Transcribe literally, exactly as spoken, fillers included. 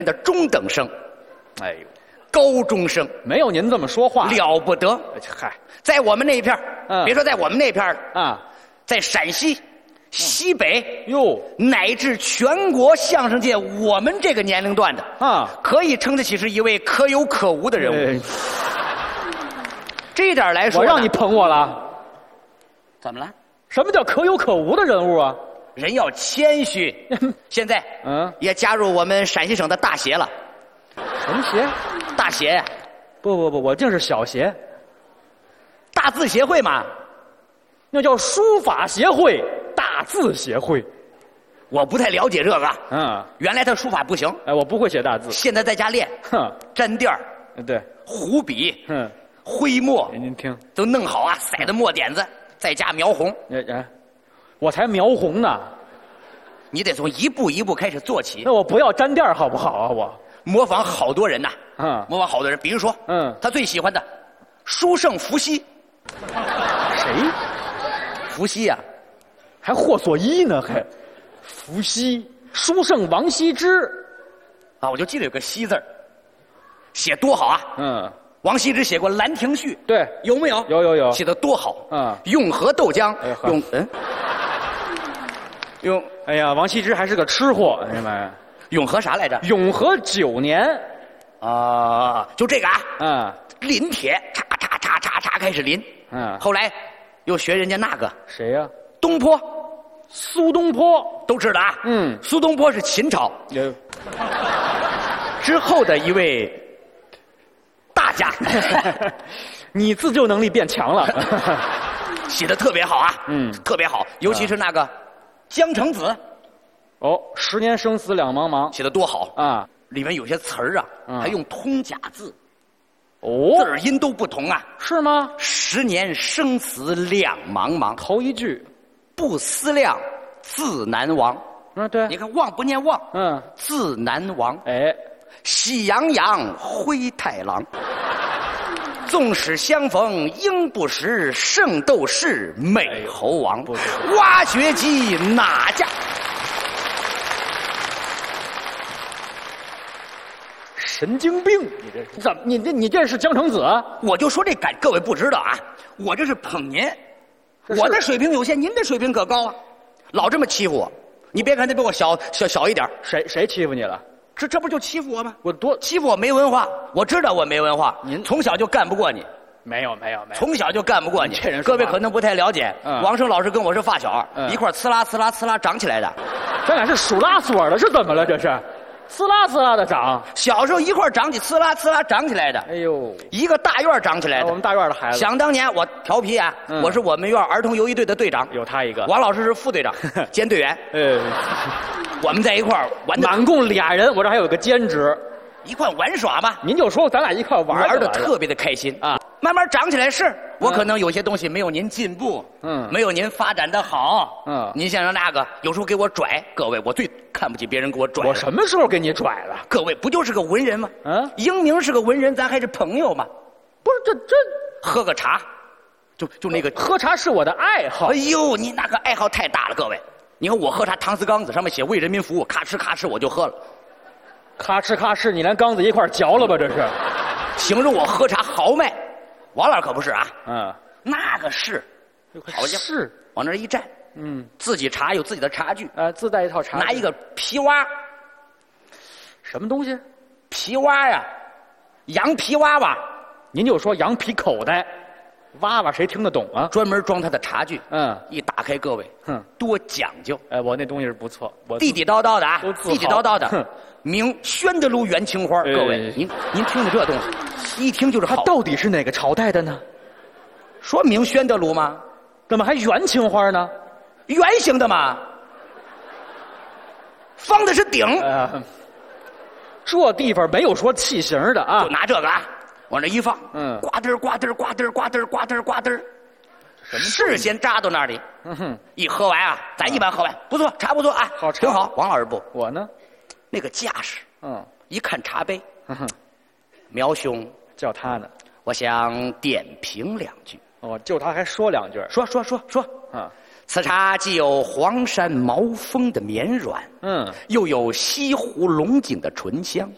的中等生， 哎呦， 高中生没有您这么说话。 了不得。 嗨， 在我们那一片儿嗯别说在我们那片儿了， 啊， 在陕西、西北哟乃至全国相声界，我们这个年龄段的啊， 可以称得起是一位可有可无的人物。 哎这一点来说呢， 我让你捧我了。 怎么了？ 什么叫可有可无的人物啊？ 人要谦虚。现在嗯， 也加入我们陕西省的大协了。 什么协？ 大协呀， 不不不，我净是小协， 大字协会嘛。 那叫书法协会、大字协会。 我不太了解这个， 嗯， 原来他书法不行， 哎，我不会写大字。 现在在家练， 哼， 沾垫儿、 对， 湖笔、 哼， 徽墨您听， 都弄好啊，塞的墨点子，在家描红。 哎哎，我才描红呢， 你得从一步一步开始做起， 那我不要沾垫儿好不好啊？我， 模仿好多人呐， 嗯模仿好多人，比如说， 嗯， 他最喜欢的书圣伏羲， 谁？ 伏羲呀、 还霍索伊呢？还伏羲、书圣王羲之。 啊，我就记得有个羲字儿，写多好啊！ 嗯， 王羲之写过《兰亭序》， 对， 有没有？ 有有有。 写的多好！ 嗯， 永和豆浆， 哎呵永嗯，永哎呀，王羲之还是个吃货，哎呀妈呀！ 永和啥来着？ 永和九年， 啊，就这个啊， 嗯临帖，嚓嚓嚓嚓嚓开始临， 嗯， 后来又学人家那个谁呀、 东坡， 苏东坡。 都知道啊。 嗯， 苏东坡是秦朝有之后的一位大家， 你自救能力变强了。 写的特别好啊， 嗯特别好，尤其是那个江城子哦，十年生死两茫茫写的多好， 啊！ 里面有些词儿啊， 嗯还用通假字，字哦， 儿音都不同啊。 是吗？ 十年生死两茫茫， 头一句， 不思量，自难忘。 嗯，对你，看忘不念忘， 嗯， 自难忘。 哎， 喜洋洋灰太狼，纵使相逢应不识，圣斗士美猴王。 不是挖掘机哪家？ 神经病！你这怎么？你这你这是江城子啊？ 我就说这感，各位不知道啊，我这是捧您， 这是我的水平有限，您的水平可高啊，老这么欺负我。你别看他比我小小小一点， 谁谁欺负你了？ 这这不就欺负我吗？ 我多欺负我没文化，我知道我没文化， 您从小就干不过你， 没有没有没有， 从小就干不过你。 这人说话各位可能不太了解， 嗯王声老师跟我是发小， 嗯一块儿呲啦呲啦呲啦长起来的。 咱俩是数拉锁的，是怎么了？这是，呲啦呲啦的长。 小时候一块儿长起，呲啦呲啦长起来的， 哎呦， 一个大院儿长起来的。 我们大院的孩子， 想当年我调皮啊， 嗯我是我们院儿童游艺队的队长， 有他一个。 王老师是副队长兼队员， 呃， 我们在一块儿玩的满共俩人，我这还有个兼职。 一块儿玩耍吧， 您就说咱俩一块玩玩的的特别的开心啊。 慢慢长起来是，我可能有些东西没有您进步， 嗯没有您发展的好， 嗯您像那个有时候给我拽，各位我最看不起别人给我拽了。 我什么时候给你拽了？ 各位不就是个文人吗？ 嗯英明是个文人，咱还是朋友吗？ 不是这这喝个茶，就就那个， 喝茶是我的爱好哎。呦，你那个爱好太大了，各位。你看我喝茶，搪瓷缸子上面写为人民服务，咔哧咔哧我就喝了， 咔哧咔哧，你连缸子一块儿嚼了吧？这是。 形容我喝茶豪迈。王老师可不是啊， 嗯， 那个是，好家伙， 是， 往那儿一站， 嗯， 自己茶有自己的茶具， 呃，自带一套茶具。 拿一个皮蛙， 什么东西？ 皮蛙呀，羊皮娃娃， 您就说羊皮口袋，娃娃谁听得懂啊？ 专门装他的茶具。 嗯， 一打开，各位， 哼， 多讲究， 哎，我那东西是不错，我地地道道的啊都，自豪地地道道的哼。 名宣德炉元青花， 哎各位，您您听听这东西，一听就是好。 它到底是哪个朝代的呢？ 说明宣德炉吗？ 怎么还元青花呢？ 圆形的嘛，方的是顶， 呃，这地方没有说器型的啊就。拿这个啊，往这一放， 嗯呱嘚儿呱嘚儿呱嘚儿呱嘚儿呱嘚儿呱嘚儿，事先扎到那里， 嗯哼， 一喝完啊，咱一般喝完不错，茶不错啊， 好茶挺好。王老师不， 我呢， 那个架势， 嗯， 一看茶杯， 哼哼， 苗兄， 叫他呢。 我想点评两句。 哦，就他还说两句。 说说说说， 啊， 此茶既有黄山毛峰的绵软， 嗯， 又有西湖龙井的醇香，